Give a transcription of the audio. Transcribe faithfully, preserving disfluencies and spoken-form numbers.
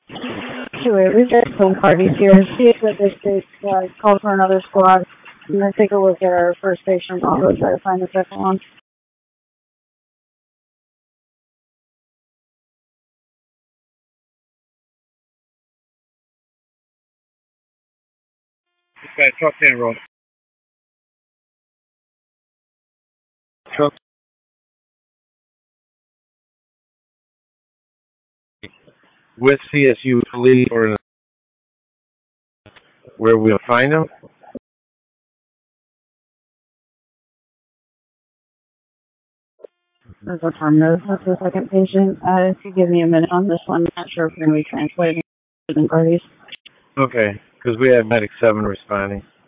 Anyway, we've got some parties here. See if that this state uh, call for another squad. I'm going to take a look at our first patient. I'll go try to find the second one. Okay, truck ten roll. Truck with C S U police or where we'll find them. There's a farm nose. That's the second patient. Uh, if you give me a minute on this one, I'm not sure if we're going to be translating parties. Okay, because we have Medic seven responding.